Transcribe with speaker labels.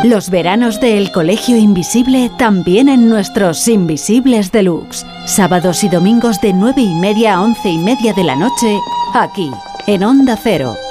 Speaker 1: Los veranos del Colegio Invisible también en nuestros Invisibles Deluxe. Sábados y domingos de 9:30 a 11:30 de la noche, aquí, en Onda Cero.